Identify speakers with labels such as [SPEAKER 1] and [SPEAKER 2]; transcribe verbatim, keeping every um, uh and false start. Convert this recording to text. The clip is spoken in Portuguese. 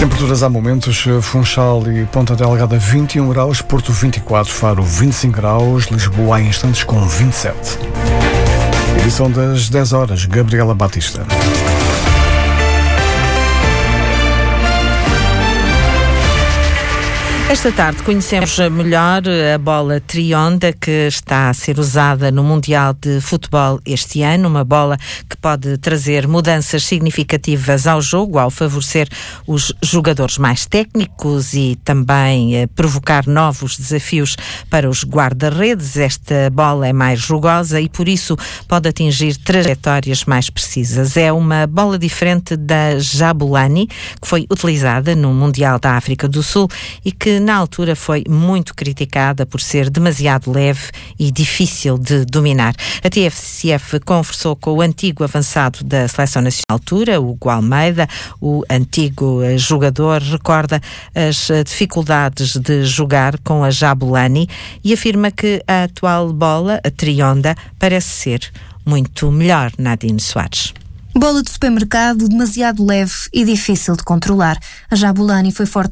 [SPEAKER 1] Temperaturas há momentos, Funchal e Ponta Delgada vinte e um graus, Porto vinte e quatro, Faro vinte e cinco graus, Lisboa há instantes com vinte e sete. Edição das dez horas, Gabriela Batista.
[SPEAKER 2] Esta tarde conhecemos melhor a bola Trionda, que está a ser usada no Mundial de Futebol este ano, uma bola que pode trazer mudanças significativas ao jogo, ao favorecer os jogadores mais técnicos e também eh, provocar novos desafios para os guarda-redes. Esta bola é mais rugosa e por isso pode atingir trajetórias mais precisas. É uma bola diferente da Jabulani, que foi utilizada no Mundial da África do Sul e que na altura foi muito criticada por ser demasiado leve e difícil de dominar. A T S F conversou com o antigo avançado da Seleção Nacional de altura, Hugo Almeida. O antigo jogador recorda as dificuldades de jogar com a Jabulani e afirma que a atual bola, a Trionda, parece ser muito melhor. Nadine Soares.
[SPEAKER 3] Bola de supermercado demasiado leve e difícil de controlar. A Jabulani foi forte